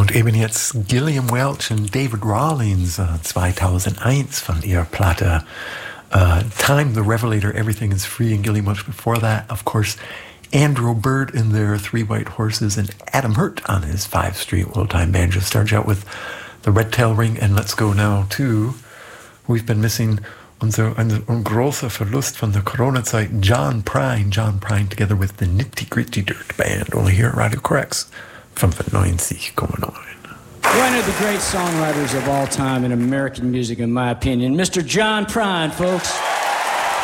Und eben jetzt Gilliam Welch und David Rawlings 2001 von ihrer Platte Time the Revelator, Everything is Free, and Gilliam Welch before that, of course, Andrew Bird and their Three White Horses, and Adam Hurt on his 5 Street Old-Time Banjo. Starts out with the Red Tail Ring, and let's go now to, we've been missing ein großer Verlust von der Corona-Zeit, John Prine together with the Nitty Gritty Dirt Band, only here at Radio Correx, 95,9. One of the great songwriters of all time in American music, in my opinion, Mr. John Prine, folks.